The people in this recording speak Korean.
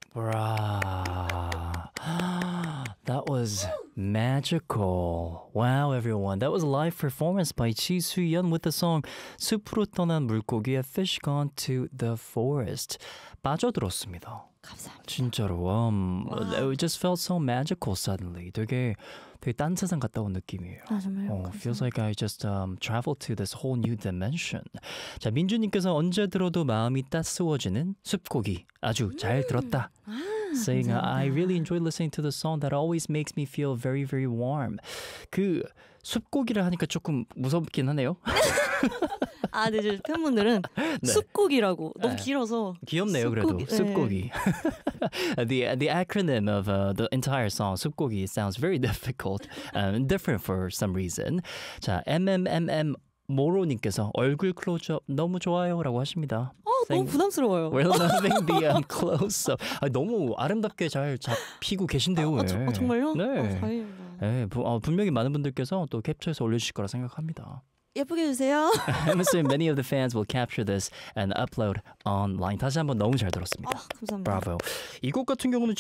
Bruh. That was magical. Wow, everyone. That was a live performance by Chi Soo-yeon with the song 숲으로 떠난 물고기의 Fish Gone to the Forest. 빠져들었습니다. 감사합니다. 진짜로. It just felt so magical suddenly. 되게 딴 세상 갔다 온 느낌이에요. 아, 정말요? Feels like I just traveled to this whole new dimension. 자, 민주님께서 언제 들어도 마음이 따스워지는 숲고기 아주 잘 들었다. Saying I really enjoy listening to the song that always makes me feel very very warm. 그 숲고기를 하니까 조금 무섭긴 하네요. 아, 네, 이제 팬분들은 네. 숲고기라고 너무 길어서 귀엽네요, 그래도 숲고기, 숲고기. the acronym of the entire song 숲고기 sounds very difficult, different for some reason. 자, MMMM 모로님께서 얼굴 클로즈업 너무 좋아요라고 하십니다. 너무 부담스러워요. We're loving the close-up. 너무 아름답게 잘 잡히고 계신데요. 오늘. 정말요? 네. 다행입니다. 네, 분명히 많은 분들께서 또 캡처해서 올려주실 거라 생각합니다. 예쁘게 해주세요. I'm assuming many of the fans will capture this and upload online. 다시 한번 너무 잘 들었습니다. 감사합니다. Bravo. 이 곡 같은 경우는